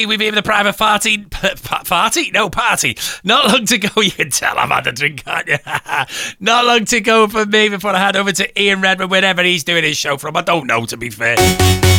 We've even the private party. Party? No, party. Not long to go. You can tell I've had a drink, can't you? Not long to go for me before I hand over to Ian Redmond, wherever he's doing his show from. I don't know, to be fair.